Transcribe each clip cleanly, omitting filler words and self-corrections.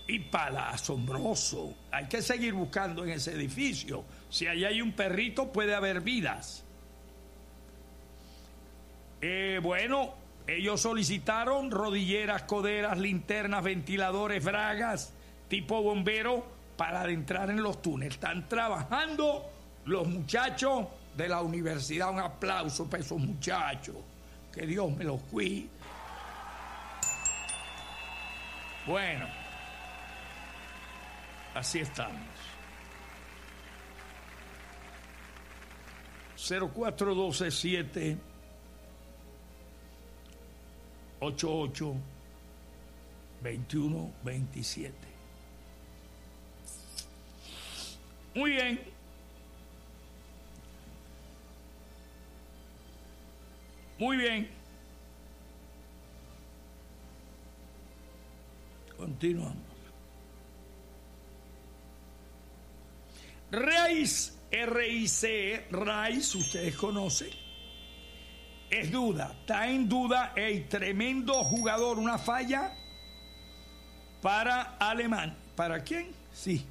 Y para asombroso, hay que seguir buscando en ese edificio. Si allá hay un perrito, puede haber vidas. Bueno, ellos solicitaron rodilleras, coderas, linternas, ventiladores, bragas, tipo bombero, para adentrar en los túneles. Están trabajando los muchachos de la universidad. Un aplauso para esos muchachos. Que Dios me los cuide. Bueno, así estamos. 04127 88 21 27. Muy bien. Muy bien. Continuamos. Rice, R-I-C, Rice, ustedes conocen. Es duda, está en duda el tremendo jugador, una falla para Alemán. ¿Para quién? Sí.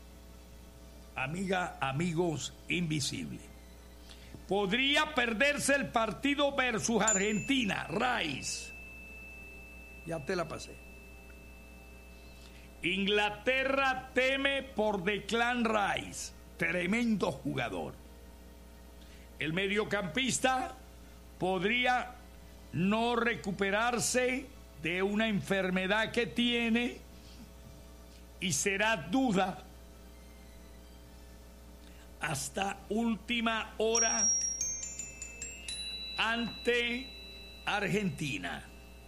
Amigos invisibles. Podría perderse el partido versus Argentina. Rice. Ya te la pasé. Inglaterra teme por Declan Rice. Tremendo jugador. El mediocampista podría no recuperarse de una enfermedad que tiene y será duda hasta última hora ante Argentina.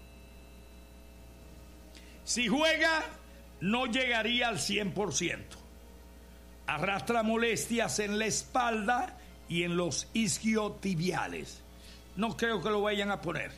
Si juega, no llegaría al 100%. Arrastra molestias en la espalda y en los isquiotibiales. No creo que lo vayan a poner.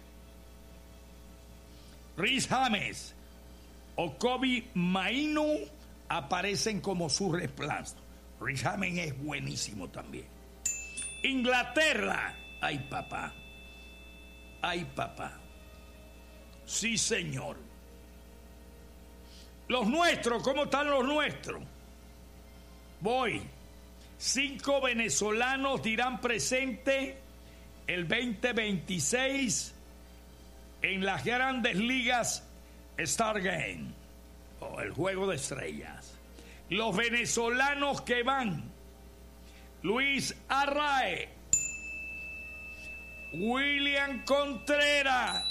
Rhys James o Kobbie Mainoo aparecen como su reemplazo. Rhys James es buenísimo también. Inglaterra. Ay, papá. Ay, papá. Sí, señor. Los nuestros, ¿cómo están los nuestros? Voy. 5 venezolanos dirán presente el 2026 en las grandes ligas Stargame, o el Juego de Estrellas. Los venezolanos que van: Luis Arrae, William Contreras,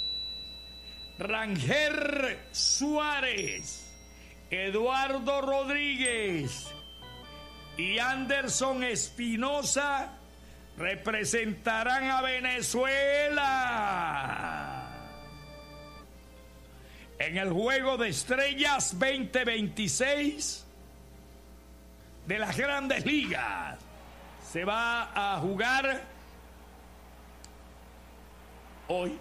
Ranger Suárez, Eduardo Rodríguez y Anderson Espinosa representarán a Venezuela en el Juego de Estrellas 2026 de las Grandes Ligas. Se va a jugar hoy.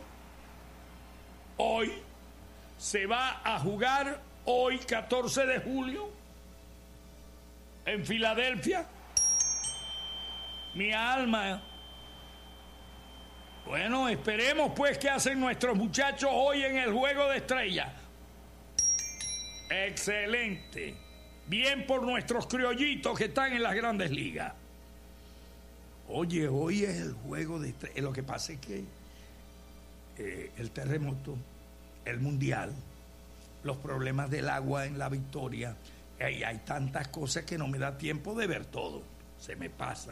Se va a jugar hoy, 14 de julio, en Filadelfia. Mi alma. Bueno, esperemos pues qué hacen nuestros muchachos hoy en el Juego de Estrellas. Excelente. Bien por nuestros criollitos que están en las Grandes Ligas. Oye, hoy es el Juego de Estrellas. Lo que pasa es que el terremoto, el mundial, los problemas del agua en La Victoria, hay tantas cosas que no me da tiempo de ver todo. Se me pasa.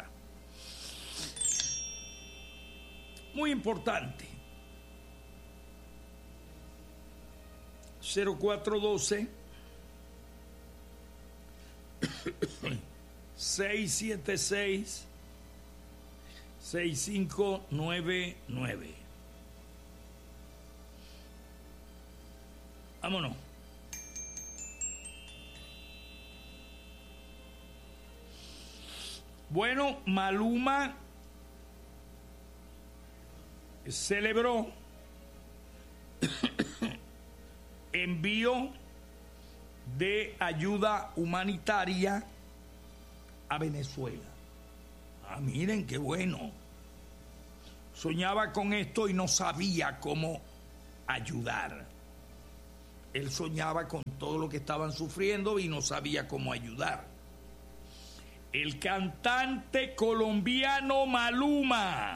Muy importante. 0412 676 6599. Vámonos. Bueno, Maluma celebró envío de ayuda humanitaria a Venezuela. Ah, miren qué bueno. Soñaba con esto y no sabía cómo ayudar. él soñaba con todo lo que estaban sufriendo y no sabía cómo ayudar. El cantante colombiano Maluma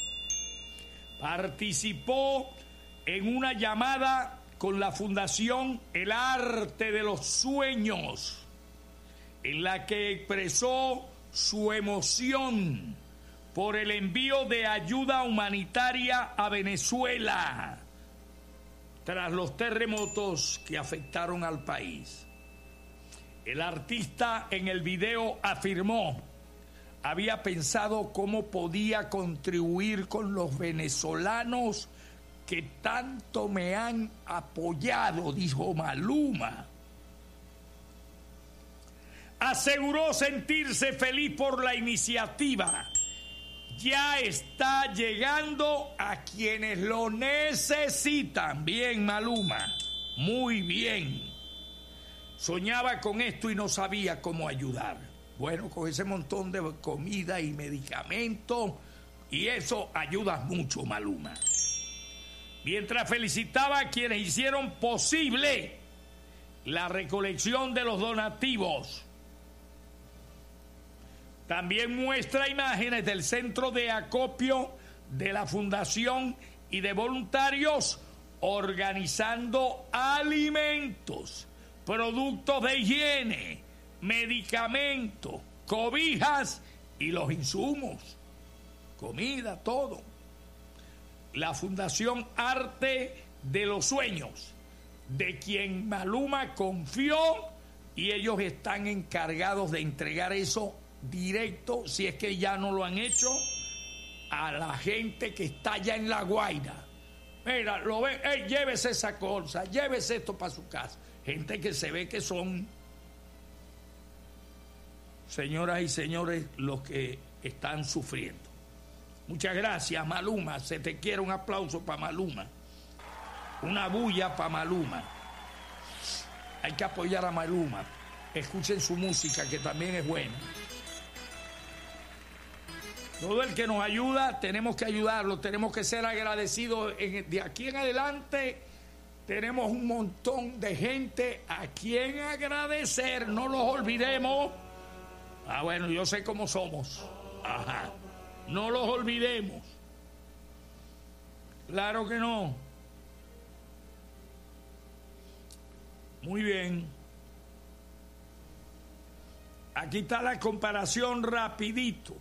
participó en una llamada con la Fundación El Arte de los Sueños, en la que expresó su emoción por el envío de ayuda humanitaria a Venezuela tras los terremotos que afectaron al país. El artista en el video afirmó: había pensado cómo podía contribuir con los venezolanos que tanto me han apoyado, dijo Maluma. Aseguró sentirse feliz por la iniciativa. Ya está llegando a quienes lo necesitan. Bien, Maluma, muy bien. Soñaba con esto y no sabía cómo ayudar. Bueno, con ese montón de comida y medicamentos, y eso ayuda mucho, Maluma. Mientras felicitaba a quienes hicieron posible la recolección de los donativos, también muestra imágenes del centro de acopio de la Fundación y de voluntarios organizando alimentos, productos de higiene, medicamentos, cobijas y los insumos, comida, todo. La Fundación Arte de los Sueños, de quien Maluma confió, y ellos están encargados de entregar eso directo, si es que ya no lo han hecho, a la gente que está allá en La Guaira. Mira, lo ven, llévese esa cosa, llévese esto para su casa. Gente que se ve que son, señoras y señores, los que están sufriendo. Muchas gracias, Maluma. Se te quiere. Un aplauso para Maluma. Una bulla para Maluma. Hay que apoyar a Maluma. Escuchen su música, que también es buena. Todo el que nos ayuda, tenemos que ayudarlo, tenemos que ser agradecidos. De aquí en adelante tenemos un montón de gente a quien agradecer, no los olvidemos. Bueno, yo sé cómo somos. Ajá. No los olvidemos. Claro que no. Muy bien. Aquí está la comparación rapidito.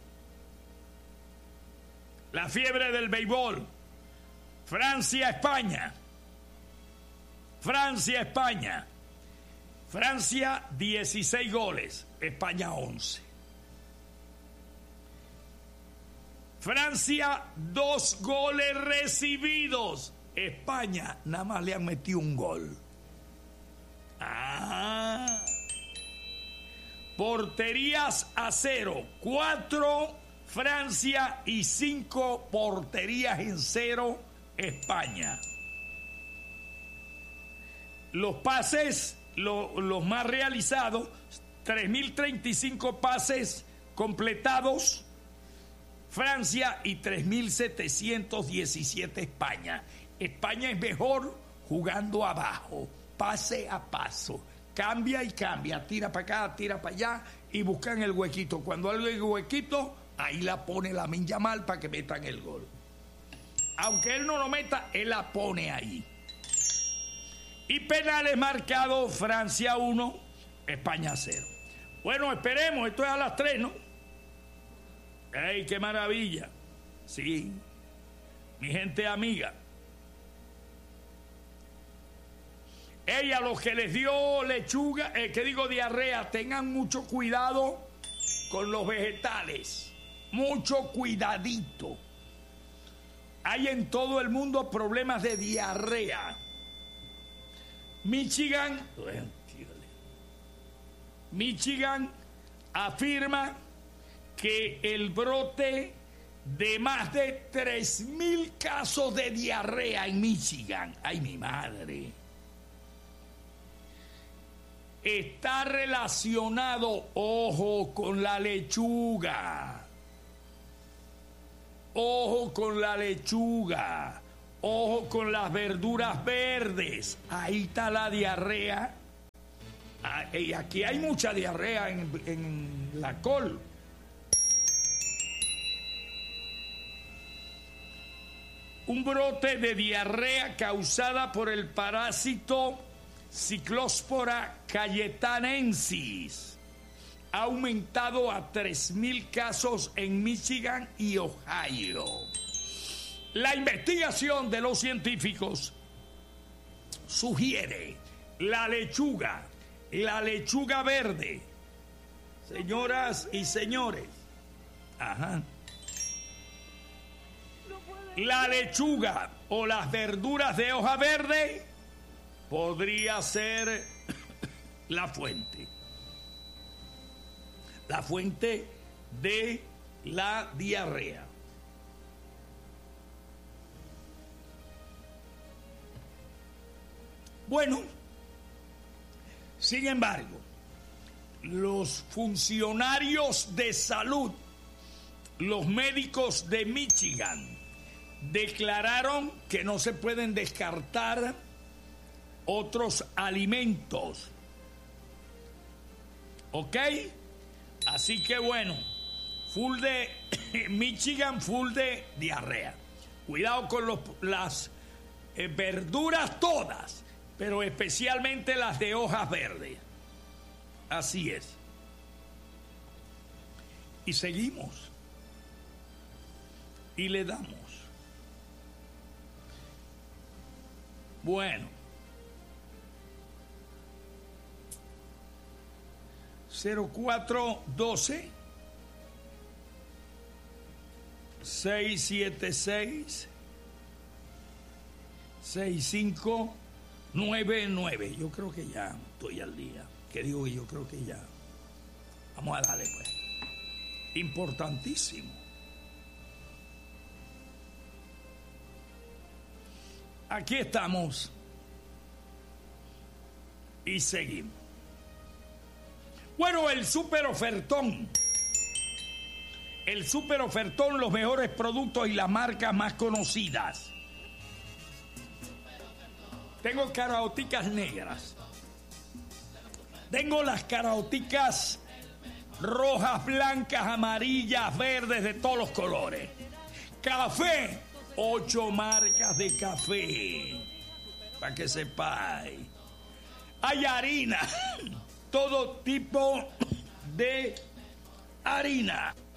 La fiebre del béisbol. Francia-España. Francia-España. Francia 16 goles, España 11. Francia 2 goles recibidos, España nada más le han metido un gol. Porterías a 0, 4 Francia y 5 porterías en 0 España. Los pases, los más realizados, 3.035 pases completados Francia y 3.717 España. España es mejor jugando abajo, pase a paso, cambia y cambia, tira para acá, tira para allá y buscan el huequito. Cuando hay el huequito, ahí la pone Lamine Yamal para que metan el gol. Aunque él no lo meta, él la pone ahí. Y penales marcados, Francia 1, España 0. Bueno, esperemos, esto es a las 3, ¿no? ¡Ey, qué maravilla! Sí, mi gente amiga. A los que les dio lechuga, diarrea, tengan mucho cuidado con los vegetales. Mucho cuidadito. Hay en todo el mundo problemas de diarrea. Michigan afirma que el brote de más de 3.000 casos de diarrea en Michigan, ¡ay, mi madre!, está relacionado, ojo, con la lechuga. Ojo con la lechuga. Ojo con las verduras verdes. Ahí está la diarrea. Y aquí hay mucha diarrea en la col. Un brote de diarrea causada por el parásito Cyclospora cayetanensis ha aumentado a 3.000 casos en Michigan y Ohio. La investigación de los científicos sugiere la lechuga verde, señoras y señores. Ajá. La lechuga o las verduras de hoja verde podría ser la fuente de la diarrea. Bueno, sin embargo, los funcionarios de salud, los médicos de Michigan, declararon que no se pueden descartar otros alimentos. ¿Ok? Así que bueno, Michigan full de diarrea. Cuidado con las verduras todas, pero especialmente las de hojas verdes. Así es. Y seguimos. Y le damos. Bueno. 0412 676 6599. Yo creo que ya estoy al día. ¿Qué digo? Yo creo que ya. Vamos a darle pues. Importantísimo. Aquí estamos. Y seguimos. Bueno, el super ofertón. El super ofertón, los mejores productos y las marcas más conocidas. Tengo caraoticas negras. Tengo las caraoticas rojas, blancas, amarillas, verdes, de todos los colores. Café, 8 marcas de café. Para que sepáis. Hay harina. Todo tipo de harina.